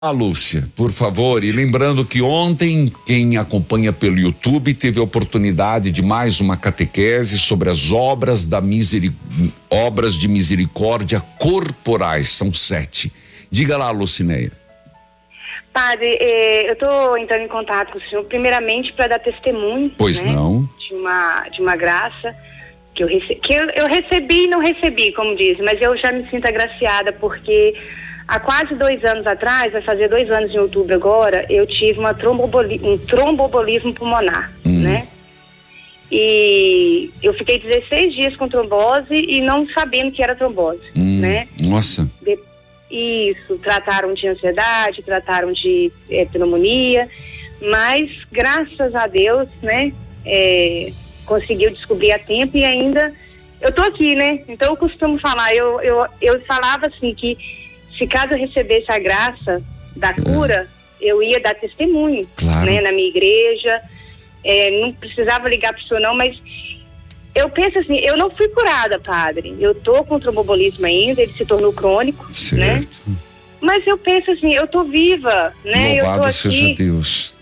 Lúcia, por favor, e lembrando que ontem, quem acompanha pelo YouTube teve a oportunidade de mais uma catequese sobre as obras de misericórdia corporais, são 7. Diga lá, Lucineia. Padre, eu estou entrando em contato com o senhor, primeiramente para dar testemunho. Pois né, não. De uma graça que eu recebi e não recebi, como diz, mas eu já me sinto agraciada porque há quase 2 anos atrás, vai fazer 2 anos em outubro agora, eu tive um tromboembolismo pulmonar, né? E eu fiquei 16 dias com trombose e não sabendo que era trombose, né? Nossa. Isso, trataram de ansiedade, trataram de pneumonia, mas graças a Deus, né, conseguiu descobrir a tempo e ainda eu tô aqui, né? Então eu costumo falar, eu falava assim que se caso eu recebesse a graça da cura, eu ia dar testemunho, claro, né, na minha igreja, não precisava ligar para o senhor não, mas eu penso assim, eu não fui curada, padre, eu tô com tromboembolismo ainda, ele se tornou crônico, certo, né? Mas eu penso assim, eu tô viva, né? Louvado eu tô aqui, seja Deus.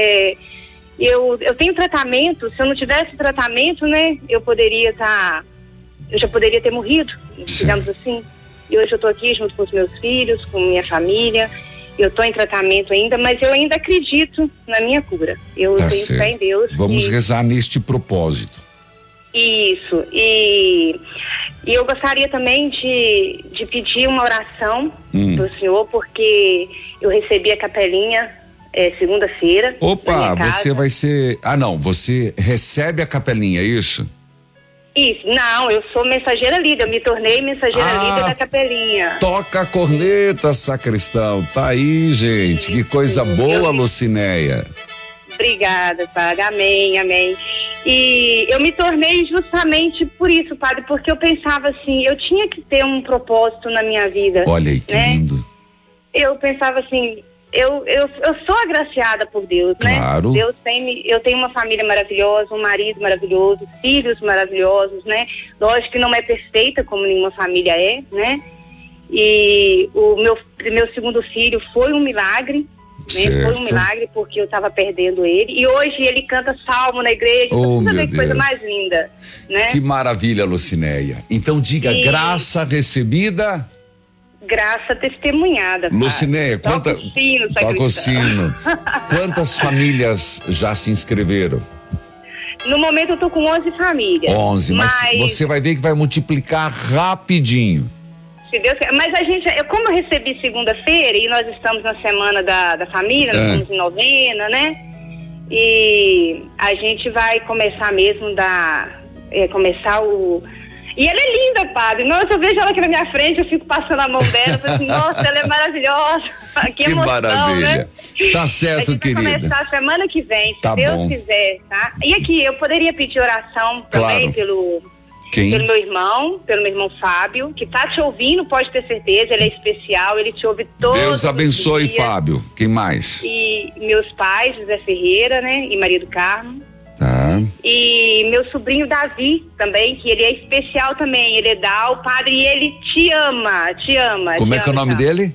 Eu tenho tratamento, se eu não tivesse tratamento, né, eu já poderia ter morrido, digamos assim. E hoje eu tô aqui junto com os meus filhos, com minha família, eu tô em tratamento ainda, mas eu ainda acredito na minha cura. Eu tenho fé em Deus. Vamos rezar neste propósito. Isso, e eu gostaria também de pedir uma oração do senhor, porque eu recebi a capelinha segunda-feira. Opa, você vai ser... você recebe a capelinha, é isso? Isso, não, eu sou mensageira líder, eu me tornei mensageira líder da capelinha. Toca a corneta, sacristão, tá aí, gente, que coisa boa, Lucineia. Obrigada, padre, amém, amém. E eu me tornei justamente por isso, padre, porque eu pensava assim, eu tinha que ter um propósito na minha vida. Olha aí, que lindo. Eu pensava assim, eu sou agraciada por Deus, claro, né? Eu tenho uma família maravilhosa, um marido maravilhoso, filhos maravilhosos, né? Lógico que não é perfeita como nenhuma família é, né? E o meu segundo filho foi um milagre, né? Foi um milagre porque eu estava perdendo ele. E hoje ele canta salmo na igreja. Você vê que coisa mais linda, né? Que maravilha, Lucineia. Então diga, graça recebida, graça testemunhada. Lucineia, toca o sino. Quantas famílias já se inscreveram? No momento eu tô com 11 famílias. 11, mas você vai ver que vai multiplicar rapidinho. Se Deus quer. Mas como eu recebi segunda-feira e nós estamos na semana da família, nós estamos em novena, né? E a gente vai começar mesmo E ela é linda, padre. Nossa, eu vejo ela aqui na minha frente, eu fico passando a mão dela, eu falo assim, nossa, ela é maravilhosa. Que emoção, maravilha. Né? Tá certo, querida. A gente vai começar semana que vem, se Deus quiser, tá? E aqui, eu poderia pedir oração também pelo meu irmão Fábio, que tá te ouvindo, pode ter certeza, ele é especial, ele te ouve todos os dias. Deus abençoe, Fábio. Quem mais? E meus pais, José Ferreira, né, e Maria do Carmo. Tá. E meu sobrinho Davi também, que ele é especial também, ele é o padre, e ele te ama. Como é que é o nome dele?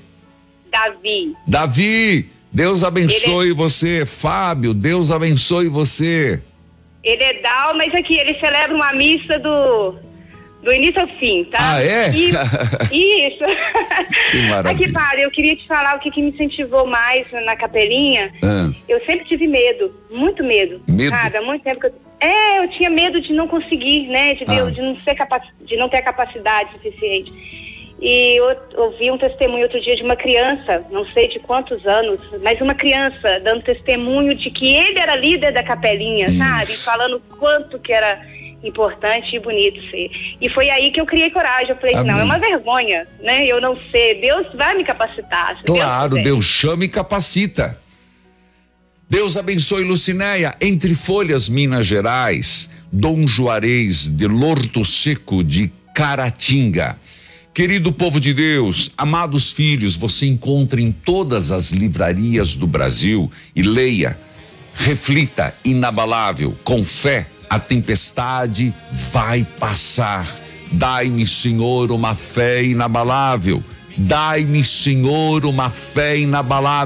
Davi, Deus abençoe você. Fábio, Deus abençoe você. Ele é mas aqui ele celebra uma missa do início ao fim, tá? Ah, é? Isso. Que maravilha. Aqui, padre, eu queria te falar o que me incentivou mais na capelinha. Eu sempre tive medo, muito medo. Sabe? Há muito tempo que eu tinha medo de não conseguir, né? De não ter capacidade suficiente. E eu ouvi um testemunho outro dia de uma criança, não sei de quantos anos, mas uma criança dando testemunho de que ele era líder da capelinha, sabe? Falando quanto que era importante e bonito ser. E foi aí que eu criei coragem. Eu falei, não, é uma vergonha, né? Eu não sei, Deus vai me capacitar. Claro, Deus chama e capacita. Deus abençoe, Lucineia. Entre Folhas, Minas Gerais, Dom Juarez de Lorto Seco de Caratinga. Querido povo de Deus, amados filhos, você encontra em todas as livrarias do Brasil e leia, reflita, inabalável, com fé, a tempestade vai passar. Dai-me, Senhor, uma fé inabalável. Dai-me, Senhor, uma fé inabalável